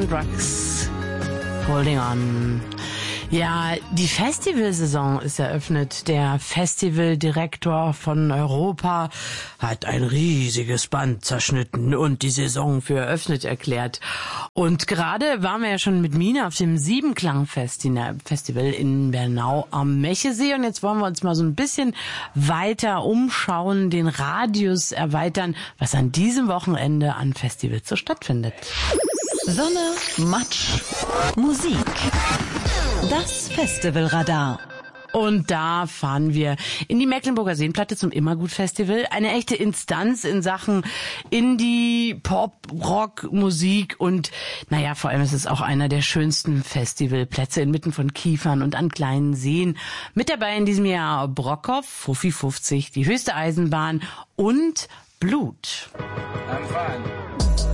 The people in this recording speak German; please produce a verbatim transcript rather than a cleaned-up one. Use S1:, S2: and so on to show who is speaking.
S1: on Drugs. Holding on. Ja, die Festivalsaison ist eröffnet. Der Festivaldirektor von Europa hat ein riesiges Band zerschnitten und die Saison für eröffnet erklärt. Und gerade waren wir ja schon mit Mina auf dem Siebenklang-Festival in Bernau am Mechesee. Und jetzt wollen wir uns mal so ein bisschen weiter umschauen, den Radius erweitern, was an diesem Wochenende an Festivals so stattfindet.
S2: Sonne, Matsch, Musik. Das Festivalradar.
S1: Und da fahren wir in die Mecklenburger Seenplatte zum Immergut-Festival. Eine echte Instanz in Sachen Indie, Pop, Rock, Musik und naja, vor allem ist es auch einer der schönsten Festivalplätze inmitten von Kiefern und an kleinen Seen. Mit dabei in diesem Jahr Brockhoff, Fuffi fünfzig, die höchste Eisenbahn und Blut.
S3: I'm fine.